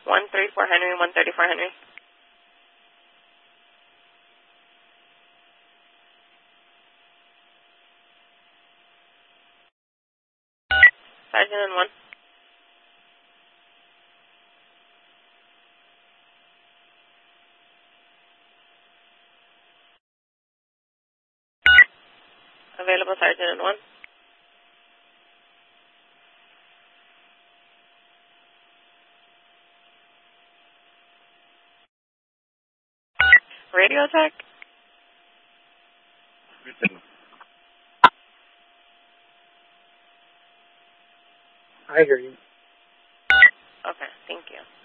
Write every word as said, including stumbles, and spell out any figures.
one thirty-four Henry, one thirty-four Henry. Sergeant and one. Available Sergeant and one. Radio tech? I hear you. Okay, thank you.